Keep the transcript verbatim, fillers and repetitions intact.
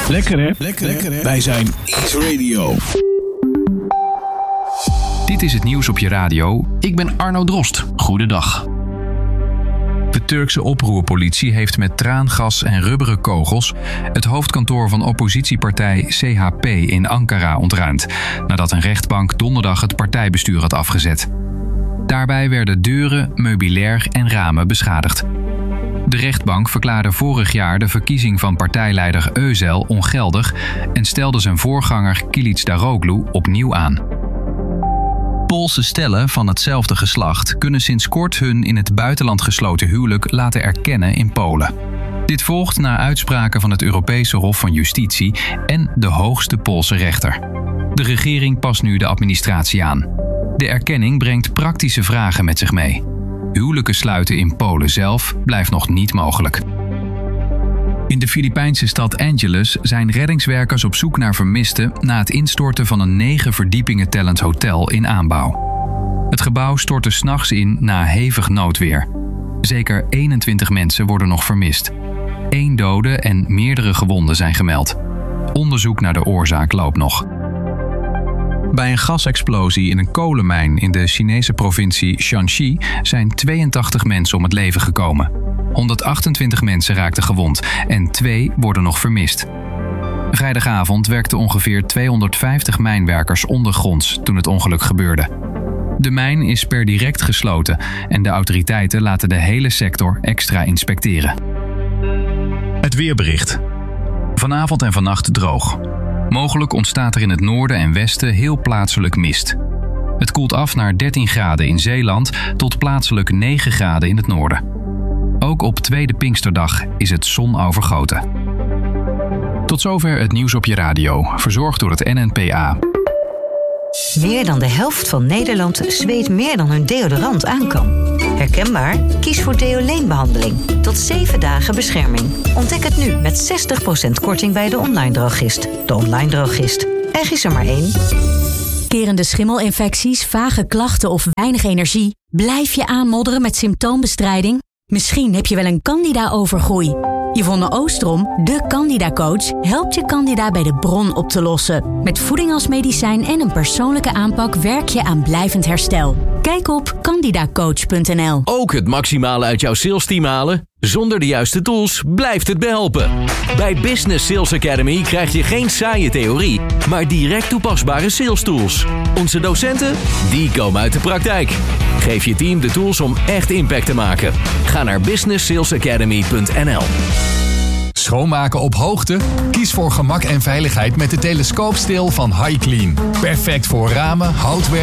Lekker hè? Lekker, Lekker hè? Wij zijn Ease Radio. Dit is het nieuws op je radio. Ik ben Arno Drost. Goedendag. De Turkse oproerpolitie heeft met traangas en rubberen kogels het hoofdkantoor van oppositiepartij C H P in Ankara ontruimd, nadat een rechtbank donderdag het partijbestuur had afgezet. Daarbij werden deuren, meubilair en ramen beschadigd. De rechtbank verklaarde vorig jaar de verkiezing van partijleider Özel ongeldig en stelde zijn voorganger Kılıçdaroğlu opnieuw aan. Poolse stellen van hetzelfde geslacht kunnen sinds kort hun in het buitenland gesloten huwelijk laten erkennen in Polen. Dit volgt na uitspraken van het Europese Hof van Justitie en de hoogste Poolse rechter. De regering past nu de administratie aan. De erkenning brengt praktische vragen met zich mee. Huwelijken sluiten in Polen zelf blijft nog niet mogelijk. In de Filipijnse stad Angeles zijn reddingswerkers op zoek naar vermisten na het instorten van een negen verdiepingen tellend hotel in aanbouw. Het gebouw stortte 's nachts in na hevig noodweer. Zeker eenentwintig mensen worden nog vermist. Eén dode en meerdere gewonden zijn gemeld. Onderzoek naar de oorzaak loopt nog. Bij een gasexplosie in een kolenmijn in de Chinese provincie Shanxi zijn tweeëntachtig mensen om het leven gekomen. honderdachtentwintig mensen raakten gewond en twee worden nog vermist. Vrijdagavond werkten ongeveer tweehonderdvijftig mijnwerkers ondergronds toen het ongeluk gebeurde. De mijn is per direct gesloten en de autoriteiten laten de hele sector extra inspecteren. Het weerbericht. Vanavond en vannacht droog. Mogelijk ontstaat er in het noorden en westen heel plaatselijk mist. Het koelt af naar dertien graden in Zeeland tot plaatselijk negen graden in het noorden. Ook op tweede Pinksterdag is het zonovergoten. Tot zover het nieuws op je radio, verzorgd door het N N P A. Meer dan de helft van Nederland zweet meer dan hun deodorant aan kan. Herkenbaar? Kies voor Deoleen-behandeling. Tot zeven dagen bescherming. Ontdek het nu met zestig procent korting bij de online drogist. De online drogist. Er is er maar één. Kerende schimmelinfecties, vage klachten of weinig energie? Blijf je aanmodderen met symptoombestrijding? Misschien heb je wel een candida-overgroei. Yvonne Oostrom, de Candida-coach, helpt je candida bij de bron op te lossen. Met voeding als medicijn en een persoonlijke aanpak werk je aan blijvend herstel. Kijk op candida coach punt n l. Ook het maximale uit jouw salesteam halen? Zonder de juiste tools blijft het behelpen. Bij Business Sales Academy krijg je geen saaie theorie, maar direct toepasbare sales tools. Onze docenten, die komen uit de praktijk. Geef je team de tools om echt impact te maken. Ga naar business sales academy punt n l. Schoonmaken op hoogte? Kies voor gemak en veiligheid met de telescoopsteel van HiClean. Perfect voor ramen, houtwerk